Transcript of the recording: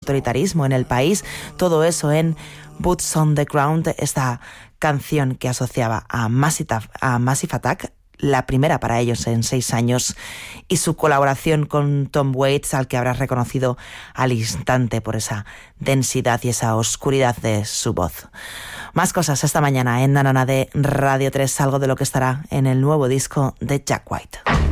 autoritarismo en el país, todo eso en Boots on the Ground, esta canción que asociaba a Massive Attack, la primera para ellos en 6 años, y su colaboración con Tom Waits, al que habrás reconocido al instante por esa densidad y esa oscuridad de su voz. Más cosas esta mañana en Nanona de Radio 3, algo de lo que estará en el nuevo disco de Jack White.